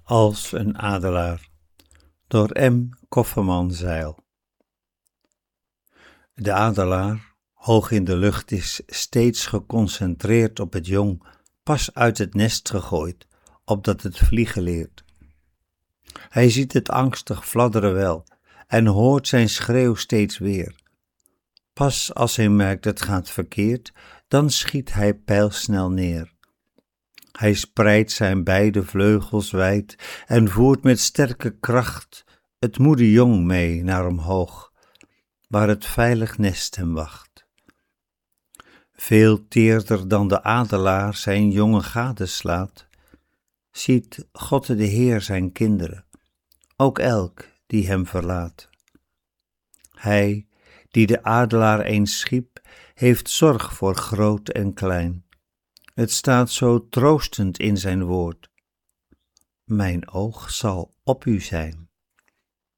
Als een adelaar, door M. Kofferman-Zeil. De adelaar, hoog in de lucht, is steeds geconcentreerd op het jong, pas uit het nest gegooid, opdat het vliegen leert. Hij ziet het angstig fladderen wel en hoort zijn schreeuw steeds weer. Pas als hij merkt het gaat verkeerd, dan schiet hij pijlsnel neer. Hij spreidt zijn beide vleugels wijd en voert met sterke kracht het moede jong mee naar omhoog, waar het veilig nest hem wacht. Veel teerder dan de adelaar zijn jonge gadeslaat, ziet God de Heer zijn kinderen, ook elk die hem verlaat. Hij, die de adelaar eens schiep, heeft zorg voor groot en klein. Het staat zo troostend in zijn woord: mijn oog zal op u zijn.